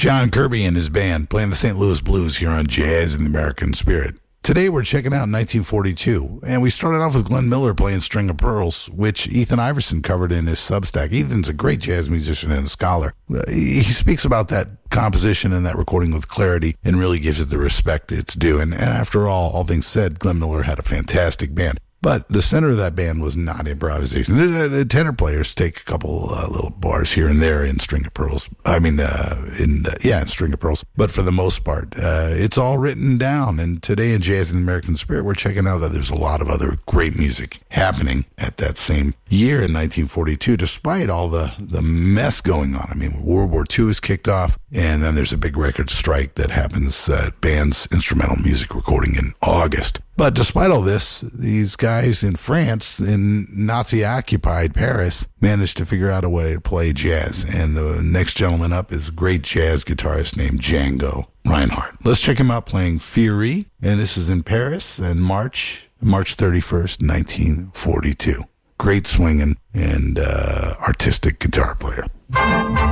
John Kirby and his band playing the St. Louis Blues here on Jazz in the American Spirit. Today we're checking out 1942, and we started off with Glenn Miller playing String of Pearls, which Ethan Iverson covered in his Substack. Ethan's a great jazz musician and a scholar. He speaks about that composition and that recording with clarity and really gives it the respect it's due. And after all things said, Glenn Miller had a fantastic band. But the center of that band was not improvisation. The tenor players take a couple little bars here and there in String of Pearls. In String of Pearls. But for the most part, it's all written down. And today in Jazz in the American Spirit, we're checking out that there's a lot of other great music happening at that same year in 1942, despite all the mess going on. I mean, World War II is kicked off, and then there's a big record strike that happens at band's instrumental music recording in August. But despite all this, these guys in France, in Nazi-occupied Paris, managed to figure out a way to play jazz. And the next gentleman up is a great jazz guitarist named Django Reinhardt. Let's check him out playing Fury, and this is in Paris in March 31st, 1942. Great swinging and artistic guitar player.